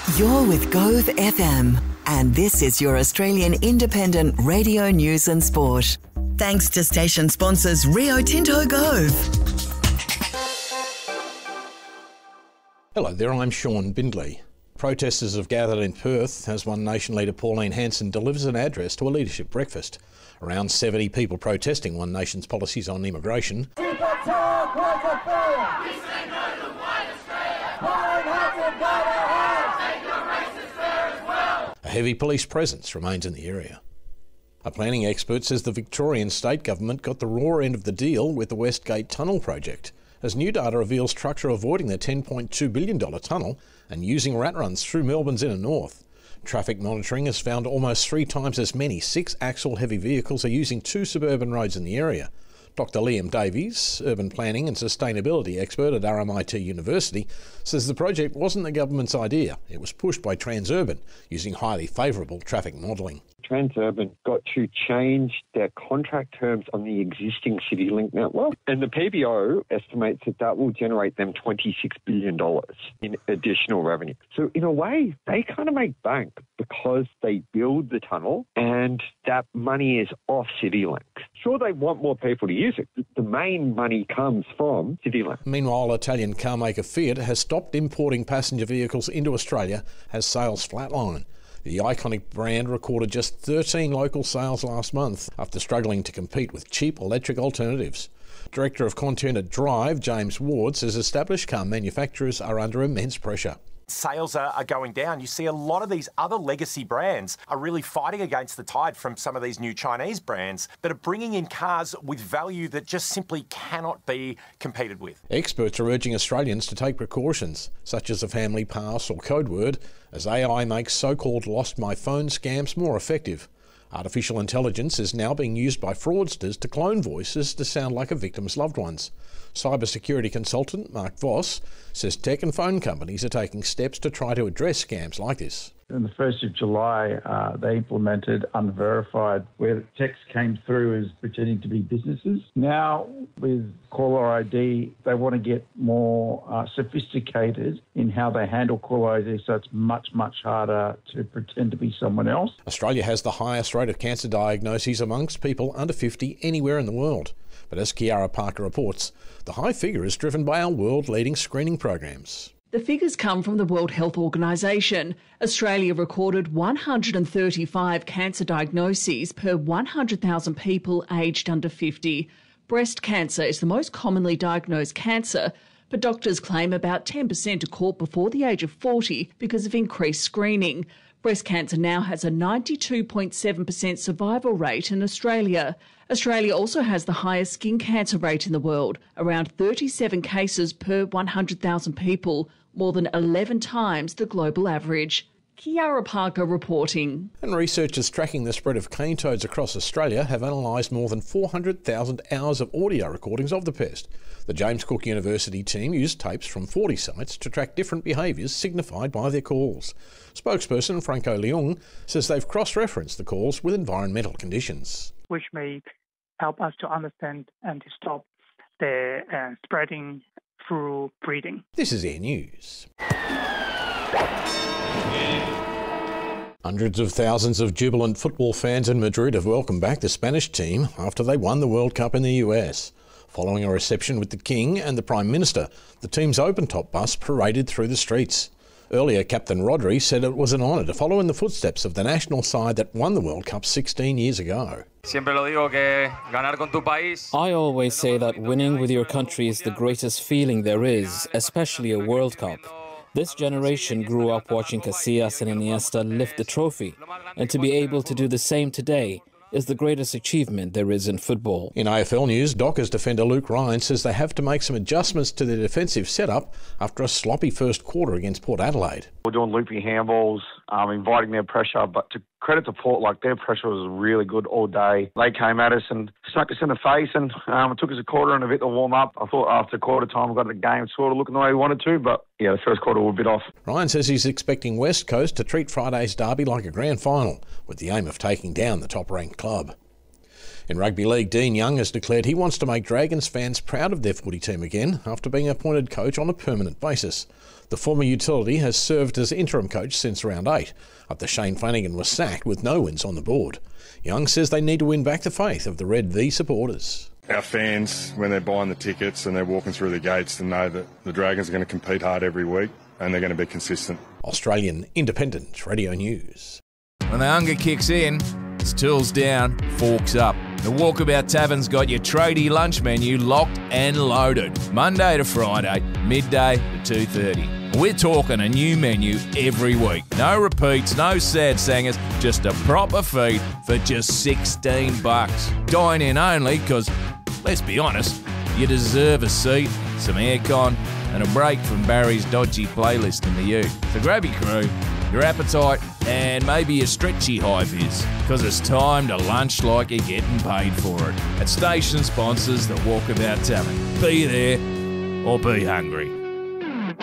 You're with Gove FM, and this is your Australian independent radio news and sport. Thanks to station sponsors Rio Tinto Gove. Hello there, I'm Sean Bindley. Protesters have gathered in Perth as One Nation leader Pauline Hanson delivers an address to a leadership breakfast. Around 70 people protesting One Nation's policies on immigration. A heavy police presence remains in the area. A planning expert says the Victorian state government got the raw end of the deal with the West Gate Tunnel project, as new data reveals trucks are avoiding their $10.2 billion tunnel and using rat runs through Melbourne's inner north. Traffic monitoring has found almost 3 times as many 6-axle heavy vehicles are using 2 suburban roads in the area. Dr Liam Davies, urban planning and sustainability expert at RMIT University, says the project wasn't the government's idea. It was pushed by Transurban using highly favourable traffic modelling. Transurban got to change their contract terms on the existing CityLink network, and the PBO estimates that will generate them $26 billion in additional revenue. So in a way, they kind of make bank because they build the tunnel and that money is off CityLink. Sure, they want more people to use it. The main money comes from CityLink. Meanwhile, Italian carmaker Fiat has stopped importing passenger vehicles into Australia as sales flatline. The iconic brand recorded just 13 local sales last month after struggling to compete with cheap electric alternatives. Director of Content at Drive, James Ward, says established car manufacturers are under immense pressure. Sales are going down. You see a lot of these other legacy brands are really fighting against the tide from some of these new Chinese brands that are bringing in cars with value that just simply cannot be competed with. Experts are urging Australians to take precautions, such as a family pass or code word, as AI makes so-called lost my phone scams more effective. Artificial intelligence is now being used by fraudsters to clone voices to sound like a victim's loved ones. Cybersecurity consultant Mark Voss says tech and phone companies are taking steps to try to address scams like this. On the 1st of July, they implemented Unverified, where text came through as pretending to be businesses. Now, with caller ID, they want to get more sophisticated in how they handle caller ID, so it's much, much harder to pretend to be someone else. Australia has the highest rate of cancer diagnoses amongst people under 50 anywhere in the world. But as Kiara Parker reports, the high figure is driven by our world-leading screening programs. The figures come from the World Health Organization. Australia recorded 135 cancer diagnoses per 100,000 people aged under 50. Breast cancer is the most commonly diagnosed cancer, but doctors claim about 10% are caught before the age of 40 because of increased screening. Breast cancer now has a 92.7% survival rate in Australia. Australia also has the highest skin cancer rate in the world, around 37 cases per 100,000 people, more than 11 times the global average. Kiara Parker reporting. And researchers tracking the spread of cane toads across Australia have analysed more than 400,000 hours of audio recordings of the pest. The James Cook University team used tapes from 40 sites to track different behaviours signified by their calls. Spokesperson Franco Leung says they've cross-referenced the calls with environmental conditions, which may help us to understand and to stop the spreading through breeding. This is Air News. Hundreds of thousands of jubilant football fans in Madrid have welcomed back the Spanish team after they won the World Cup in the US. Following a reception with the King and the Prime Minister, the team's open-top bus paraded through the streets. Earlier, Captain Rodri said it was an honour to follow in the footsteps of the national side that won the World Cup 16 years ago. I always say that winning with your country is the greatest feeling there is, especially a World Cup. This generation grew up watching Casillas and Iniesta lift the trophy, and to be able to do the same today is the greatest achievement there is in football. In AFL news, Dockers defender Luke Ryan says they have to make some adjustments to their defensive setup after a sloppy first quarter against Port Adelaide. We're doing looping handballs, inviting their pressure, but to credit to Port, their pressure was really good all day. They came at us and smacked us in the face, and it took us a quarter and a bit to warm up. I thought after quarter time we got the game sort of looking the way we wanted to, but yeah, the first quarter was a bit off. Ryan says he's expecting West Coast to treat Friday's derby like a grand final, with the aim of taking down the top-ranked club. In rugby league, Dean Young has declared he wants to make Dragons fans proud of their footy team again after being appointed coach on a permanent basis. The former utility has served as interim coach since round 8, after Shane Flanagan was sacked with no wins on the board. Young says they need to win back the faith of the Red V supporters. Our fans, when they're buying the tickets and they're walking through the gates, to know that the Dragons are going to compete hard every week and they're going to be consistent. Australian Independent Radio News. When the hunger kicks in, it's tools down, forks up. The Walkabout Tavern's got your tradie lunch menu locked and loaded. Monday to Friday, midday to 2:30. We're talking a new menu every week. No repeats, no sad sangers, just a proper feed for just $16. Dine in only because, let's be honest, you deserve a seat, some aircon, and a break from Barry's dodgy playlist in the ute. So grab your crew, your appetite, and maybe a stretchy high vis, because it's time to lunch like you're getting paid for it. At station sponsors the Walkabout Tavern. Be there or be hungry.